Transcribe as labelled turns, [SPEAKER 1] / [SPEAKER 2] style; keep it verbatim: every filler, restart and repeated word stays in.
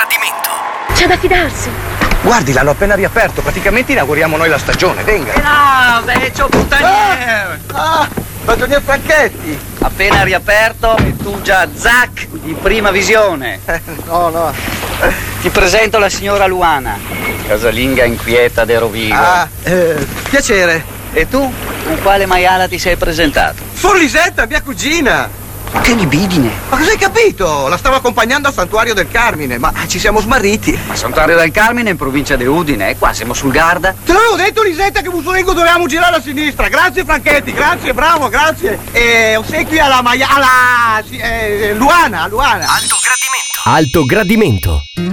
[SPEAKER 1] Gradimento.
[SPEAKER 2] C'è da fidarsi.
[SPEAKER 3] Guardi, l'hanno appena riaperto, praticamente inauguriamo noi la stagione, venga.
[SPEAKER 4] Eh no, vecchio puttaniere!
[SPEAKER 3] Ah, ah, ragionier Franchetti.
[SPEAKER 4] Appena riaperto e tu già zac di prima visione.
[SPEAKER 3] Eh, no, no.
[SPEAKER 4] Ti presento la signora Luana, casalinga inquieta de Rovigo.
[SPEAKER 3] Ah, eh, piacere.
[SPEAKER 4] E tu, con quale maiala ti sei presentato?
[SPEAKER 3] Sono Lisetta, mia cugina.
[SPEAKER 4] Ma che libidine!
[SPEAKER 3] Ma cosa hai capito? La stavo accompagnando al Santuario del Carmine, ma ci siamo smarriti.
[SPEAKER 4] Ma Santuario del Carmine in provincia di Udine, eh? Qua siamo sul Garda.
[SPEAKER 3] Te l'avevo detto, Lisetta, che Mussolengo dovevamo girare a sinistra. Grazie Franchetti, grazie, bravo, grazie. E ossequi alla Maia, alla sì, eh, Luana, Luana.
[SPEAKER 1] Alto Gradimento. Alto Gradimento.